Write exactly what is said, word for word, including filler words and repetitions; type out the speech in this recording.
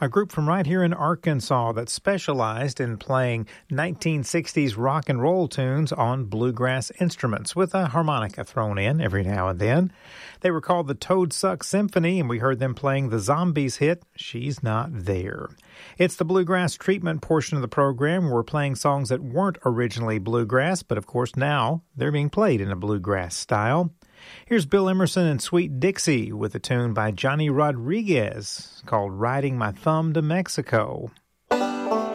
a group from right here in Arkansas that specialized in playing nineteen sixties rock and roll tunes on bluegrass instruments with a harmonica thrown in every now and then. They were called the Toadsuck Symphony, and we heard them playing the Zombies hit, She's Not There. It's the bluegrass treatment portion of the program. We're playing songs that weren't originally bluegrass, but of course now they're being played in a bluegrass style. Here's Bill Emerson and Sweet Dixie with a tune by Johnny Rodriguez called Riding My Thumb to Mexico.